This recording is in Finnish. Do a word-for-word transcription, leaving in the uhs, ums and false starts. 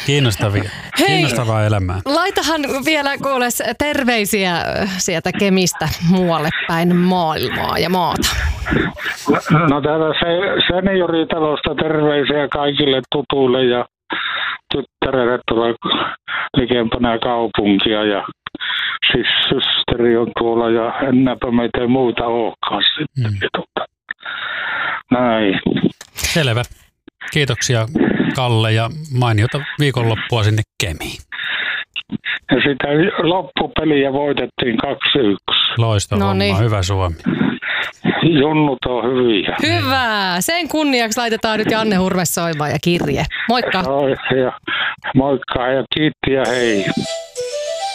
Kiinnostavia. Hei, Kiinnostavaa elämää. Laitahan vielä kuules terveisiä sieltä Kemistä muualle päin maailmaa ja maata. No täällä se, senioritalosta terveisiä kaikille tutuille ja tyttärelle tuolla likempänä kaupunkia ja siis systeri on tuolla ja ennäpä meitä ei muuta olekaan sitten. Mm. Näin. Selvä. Kiitoksia Kalle ja mainiota viikonloppua sinne Kemiin. Ja sitä loppupeliä voitettiin kaksi yksi. Loistava homma, Noniin. hyvä Suomi. Junnut on hyviä. Hyvä. Sen kunniaksi laitetaan nyt Janne Hurme soimaan ja kirje. Moikka. Ja moikka ja kiitti ja hei.